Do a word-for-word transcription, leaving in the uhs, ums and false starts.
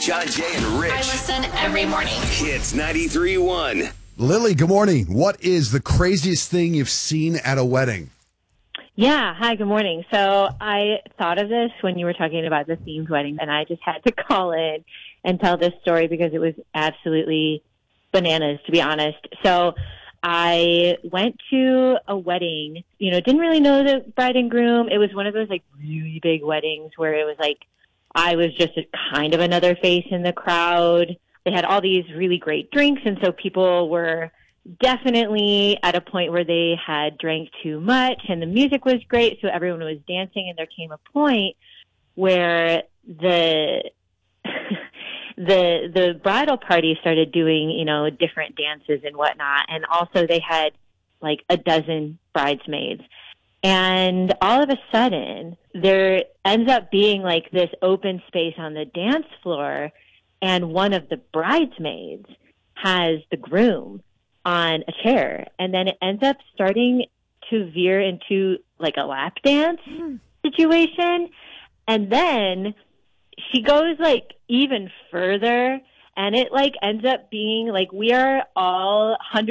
John, Jay, and Rich. I listen every morning. Hits ninety-three point one. Lily, good morning. What is the craziest thing you've seen at a wedding? Yeah. Hi, good morning. So I thought of this when you were talking about the themed wedding, and I just had to call in and tell this story because it was absolutely bananas, to be honest. So I went to a wedding, you know, didn't really know the bride and groom. It was one of those like really big weddings where it was like I was just a kind of another face in the crowd. They had all these really great drinks, and so people were definitely at a point where they had drank too much, and the music was great, so everyone was dancing, and there came a point where the the the bridal party started doing, you know, different dances and whatnot, and also they had like a dozen bridesmaids. And all of a sudden, there ends up being like this open space on the dance floor, and one of the bridesmaids has the groom on a chair, and then it ends up starting to veer into like a lap dance mm. situation, and then she goes like even further, and it like ends up being like we are all hundreds